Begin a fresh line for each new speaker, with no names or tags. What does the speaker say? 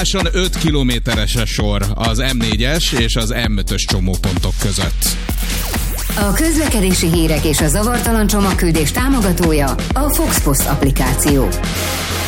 Budáson 5 kilométeres a sor az M4-es és az M5-ös csomópontok között.
A közlekedési hírek és a zavartalan csomagküldés támogatója a Foxpost applikáció.